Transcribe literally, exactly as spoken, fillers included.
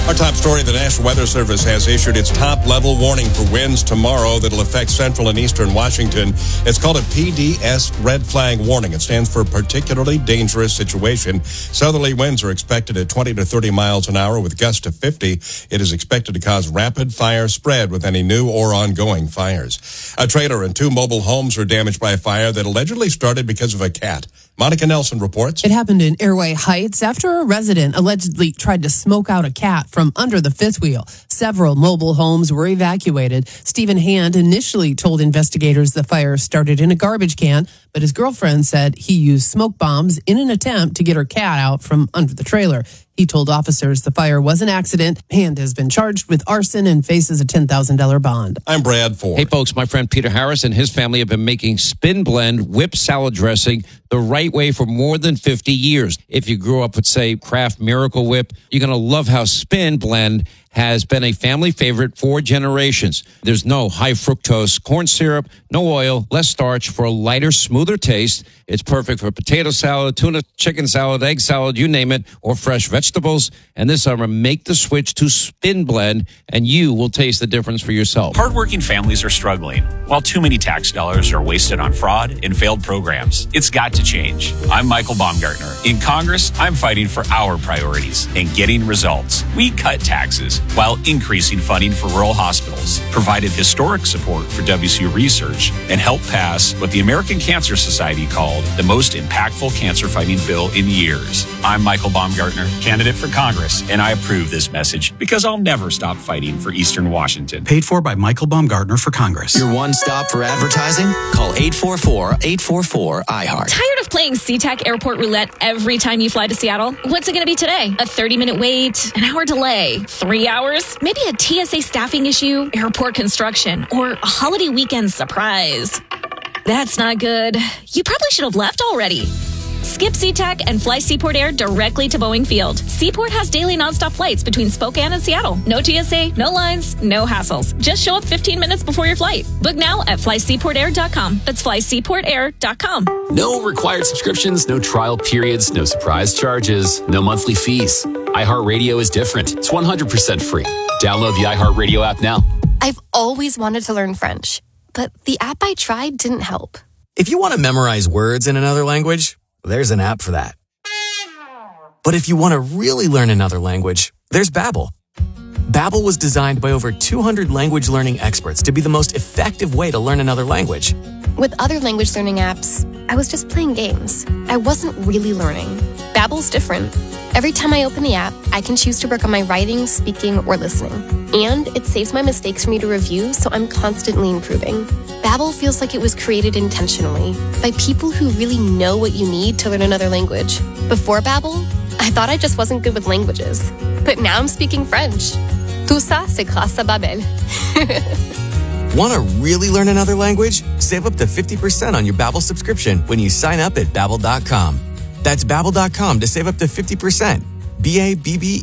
Our top story, the National Weather Service has issued its top-level warning for winds tomorrow that'll affect central and eastern Washington. It's called a P D S red flag warning. It stands for particularly dangerous situation. Southerly winds are expected at twenty to thirty miles an hour with gusts to fifty. It is expected to cause rapid fire spread with any new or ongoing fires. A trailer and two mobile homes are damaged by a fire that allegedly started because of a cat. Monica Nelson reports. It happened in Airway Heights after a resident allegedly tried to smoke out a cat from under the fifth wheel. Several mobile homes were evacuated. Stephen Hand initially told investigators the fire started in a garbage can, but his girlfriend said he used smoke bombs in an attempt to get her cat out from under the trailer. He told officers the fire was an accident. Hand has been charged with arson and faces a ten thousand dollars bond. I'm Brad Ford. Hey, folks, my friend Peter Harris and his family have been making Spin Blend whip salad dressing the right way for more than fifty years. If you grew up with, say, Kraft Miracle Whip, you're going to love how Spin Blend has been a family favorite for generations. There's no high fructose corn syrup, no oil, less starch for a lighter, smoother taste. It's perfect for potato salad, tuna, chicken salad, egg salad, you name it, or fresh vegetables. And this summer, make the switch to Spin Blend, and you will taste the difference for yourself. Hardworking families are struggling, while too many tax dollars are wasted on fraud and failed programs. It's got to change. I'm Michael Baumgartner. In Congress, I'm fighting for our priorities and getting results. We cut taxes while increasing funding for rural hospitals, provided historic support for W C U research, and helped pass what the American Cancer Society called the most impactful cancer-fighting bill in years. I'm Michael Baumgartner, candidate for Congress, and I approve this message because I'll never stop fighting for Eastern Washington. Paid for by Michael Baumgartner for Congress. Your one stop for advertising? Call eight four four, eight four four, I heart. Tired of playing SeaTac Airport Roulette every time you fly to Seattle? What's it going to be today? A thirty-minute wait? An hour delay? Three hours? Maybe a T S A staffing issue? Airport construction? Or a holiday weekend surprise? That's not good. You probably should have left already. Skip SeaTac and fly Seaport Air directly to Boeing Field. Seaport has daily nonstop flights between Spokane and Seattle. No T S A, no lines, no hassles. Just show up fifteen minutes before your flight. Book now at fly seaport air dot com. That's fly seaport air dot com. No required subscriptions, no trial periods, no surprise charges, no monthly fees. iHeartRadio is different. It's one hundred percent free. Download the iHeartRadio app now. I've always wanted to learn French, but the app I tried didn't help. If you want to memorize words in another language, there's an app for that. But if you want to really learn another language, there's Babbel. Babbel was designed by over two hundred language learning experts to be the most effective way to learn another language. With other language learning apps, I was just playing games. I wasn't really learning. Babbel's different. Every time I open the app, I can choose to work on my writing, speaking, or listening. And it saves my mistakes for me to review, so I'm constantly improving. Babbel feels like it was created intentionally by people who really know what you need to learn another language. Before Babbel, I thought I just wasn't good with languages. But now I'm speaking French. Tout ça, c'est grâce à Babbel. Want to really learn another language? Save up to fifty percent on your Babbel subscription when you sign up at babbel dot com. That's babbel dot com to save up to fifty percent. B A B B